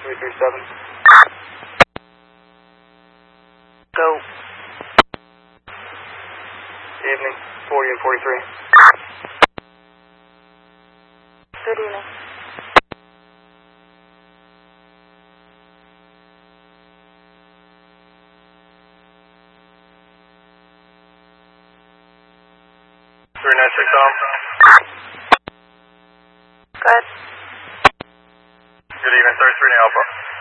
337. Go. Evening, 40 and 43. Good evening. Three nine six home. Good. Good evening, 33 Alpha.